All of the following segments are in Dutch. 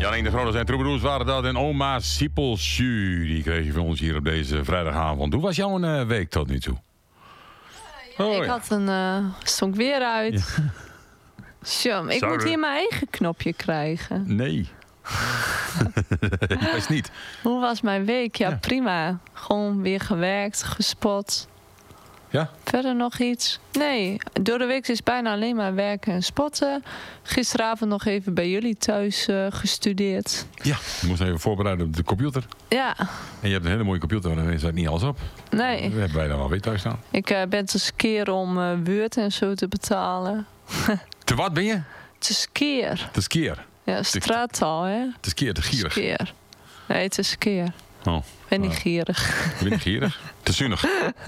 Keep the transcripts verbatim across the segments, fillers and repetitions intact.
Janine de Groot en Troubadours waren dat. En oma Siepelsju, die kreeg je van ons hier op deze vrijdagavond. Hoe was jouw uh, week tot nu toe? Ja, oh, ik ja. had een... Uh, stonk weer uit. Ja. Tjum, ik Zou moet er... hier mijn eigen knopje krijgen. Nee. Dat is niet. Hoe was mijn week? Ja, ja, prima. Gewoon weer gewerkt, gespot. Ja? Verder nog iets? Nee, door de week is bijna alleen maar werken en spotten. Gisteravond nog even bij jullie thuis uh, gestudeerd. Ja, je moest even voorbereiden op de computer. Ja. En je hebt een hele mooie computer, maar daar staat niet alles op. Nee. Dat hebben wij dan wel weer thuis staan. Ik uh, ben te skeer om uh, Word en zo te betalen. Te wat ben je? Te skeer. Te skeer. Ja, straattaal, hè? Te skeer, te gierig. Skeer. Nee, te skeer. Oh. Ik ben niet gierig. Ik ben niet gierig? Te zuinig.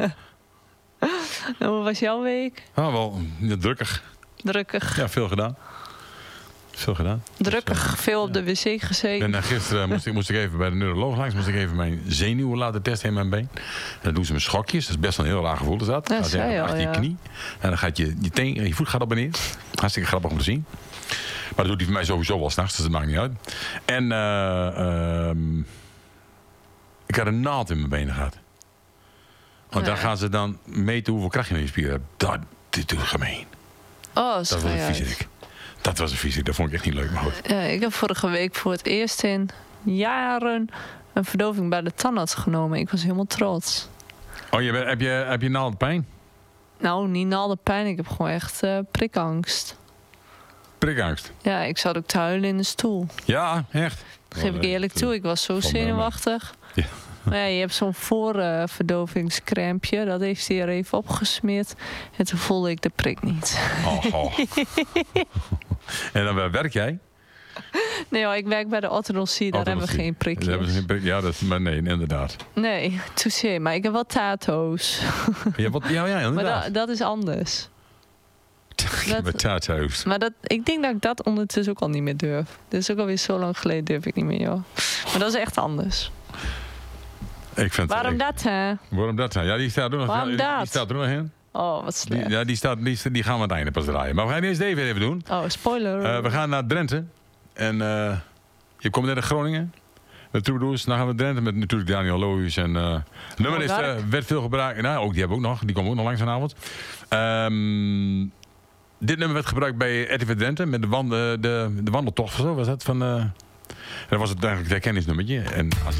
En hoe was jouw week? Ah, wel ja, drukkig. Drukkig. Ja, veel gedaan. Veel gedaan. Drukkig, dus, uh, veel op ja. de wc gezeten. En uh, gisteren moest ik, moest ik even bij de neuroloog langs. Moest ik even mijn zenuwen laten testen in mijn been. En dan doen ze me schokjes. Dat is best wel een heel raar gevoel. Is dat? Ja, dat zei je al, achter ja. je knie. En dan gaat je, je, teen, je voet gaat op en neer. Hartstikke grappig om te zien. Maar dat doet hij voor mij sowieso wel s'nachts. Dus dat maakt niet uit. En uh, uh, ik had een naald in mijn benen gehad. Want ja. dan gaan ze dan meten hoeveel kracht je in je spieren hebt. Dat, dit is gemeen. Oh, dat was een viezerik. Dat was een viezerik. Dat vond ik echt niet leuk. Maar goed. Ja, ik heb vorige week voor het eerst in jaren een verdoving bij de tandarts genomen. Ik was helemaal trots. Oh, je, heb je, heb je naaldenpijn? Nou, niet naaldenpijn. Ik heb gewoon echt uh, prikangst. Prikangst? Ja, ik zat ook te huilen in de stoel. Ja, echt? Dat geef ik eerlijk toe. Ik was zo zenuwachtig. Ja. Maar ja, je hebt zo'n voorverdovingscrempje. Uh, dat heeft hij er even opgesmeerd. En toen voelde ik de prik niet. Oh, oh. En dan werk jij? Nee hoor, ik werk bij de orthodontie. Daar hebben we geen prikjes. Daar hebben ze geen prik, ja, dat, maar nee, inderdaad. Nee, touché. Maar ik heb wel tato's. Ja, wat, ja, ja, inderdaad. Maar dat, dat is anders. Met tato's. Maar dat, ik denk dat ik dat ondertussen ook al niet meer durf. Dat is ook alweer zo lang geleden, durf ik niet meer, joh. Maar dat is echt anders. Ik vind Waarom ik, dat, hè? Waarom dat, hè? Ja, die staat er nog, Waarom die, dat? die staat er nog in. Oh, wat slecht. Die, ja, die, staat, die, die gaan we aan het einde pas draaien. Maar we gaan eerst even even doen. Oh, spoiler. Uh, we gaan naar Drenthe. En uh, je komt net in Groningen. Met Troubadours. Dan gaan we Drenthe met natuurlijk Daniel Lohuis. En uh, het nummer is, uh, werd veel gebruikt. Nou, ook, die hebben we ook nog. Die komen ook nog langs vanavond. Um, dit nummer werd gebruikt bij R T V Drenthe. Met de, wand, de, de wandeltocht of zo was dat. Van, uh, dat was het eigenlijk het herkenningsnummertje. En als